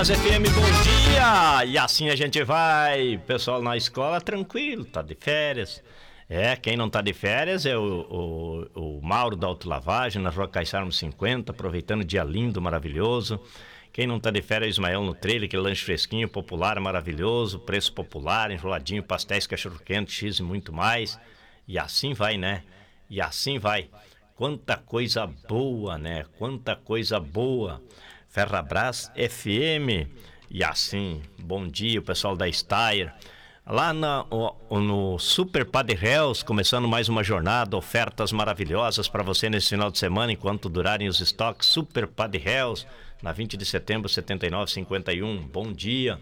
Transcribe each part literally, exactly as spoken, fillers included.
Ferrabras F M, bom dia! E assim a gente vai, pessoal na escola tranquilo, tá de férias. É, quem não tá de férias é o, o, o Mauro da Autolavagem, na Rua Caissarmo cinquenta, aproveitando o dia lindo, maravilhoso. Quem não tá de férias é o Ismael no trailer, aquele lanche fresquinho, popular, maravilhoso, preço popular, enroladinho, pastéis, cachorro-quente, X e muito mais. E assim vai, né? E assim vai. Quanta coisa boa, né? Quanta coisa boa. Ferrabras F M. E assim, bom dia, o pessoal da Steyr. Lá na, o, no Super Padre Hells, começando mais uma jornada, ofertas maravilhosas para você nesse final de semana, enquanto durarem os estoques. Super Padre Hells, na vinte de setembro, setenta e nove cinquenta e um. Bom dia.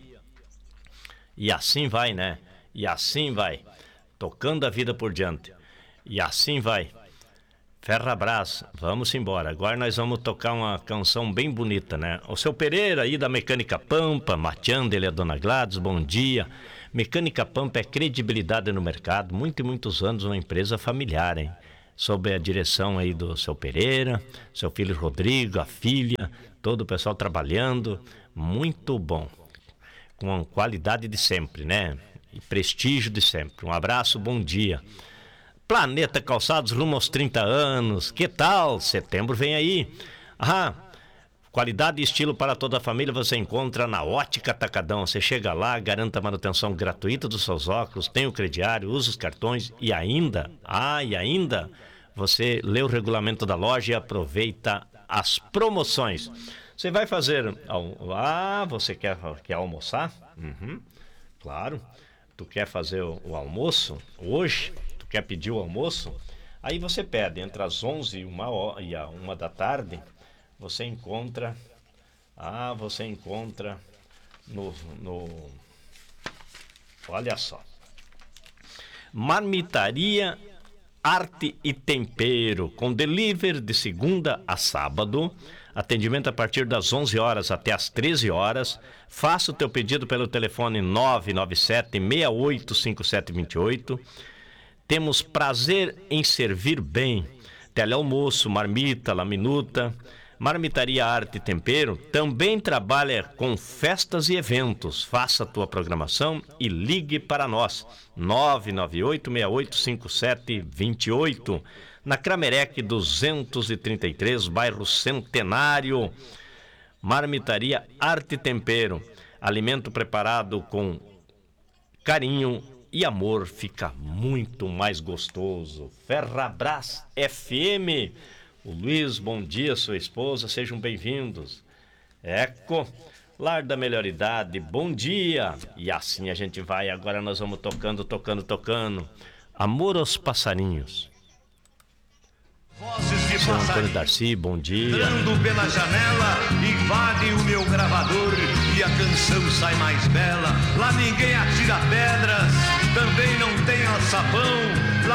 E assim vai, né? E assim vai. Tocando a vida por diante. E assim vai. Ferrabras, vamos embora. Agora nós vamos tocar uma canção bem bonita, né? O seu Pereira aí da Mecânica Pampa, mateando ele, a Dona Gladys, bom dia. Mecânica Pampa é credibilidade no mercado, muito e muitos anos, uma empresa familiar, hein? Sob a direção aí do seu Pereira, seu filho Rodrigo, a filha, todo o pessoal trabalhando, muito bom. Com qualidade de sempre, né? E prestígio de sempre. Um abraço, bom dia. Planeta Calçados rumo aos trinta anos. Que tal? Setembro vem aí. Ah, qualidade e estilo para toda a família você encontra na Ótica Atacadão. Você chega lá, garanta a manutenção gratuita dos seus óculos, tem o crediário, usa os cartões e ainda, ah, e ainda, você lê o regulamento da loja e aproveita as promoções. Você vai fazer... Ah, você quer, quer almoçar? Uhum, claro. Tu quer fazer o, o almoço hoje? Quer pedir o almoço? Aí você pede entre as onze e uma hora, e a uma da tarde, você encontra, ah, você encontra no, no, olha só, Marmitaria Arte e Tempero, com delivery de segunda a sábado, atendimento a partir das onze horas até as treze horas. Faça o teu pedido pelo telefone nove nove sete, seis oito cinco sete dois oito. Temos prazer em servir bem. Telealmoço, marmita, laminuta. Marmitaria Arte e Tempero também trabalha com festas e eventos. Faça a tua programação e ligue para nós. nove nove oito, seis oito cinco sete dois oito. Na Cramerec duzentos e trinta e três, bairro Centenário. Marmitaria Arte e Tempero. Alimento preparado com carinho e amor, fica muito mais gostoso. Ferrabras F M. O Luiz, bom dia, sua esposa, sejam bem-vindos. Eco, Lar da Melhor Idade, bom dia. E assim a gente vai, agora nós vamos tocando, tocando, tocando. Amor aos Passarinhos. Vozes de Seu Antônio Darcy, bom dia. Entrando pela janela, invade o meu gravador e a canção sai mais bela. Lá ninguém atira pedras, também não tem alçapão.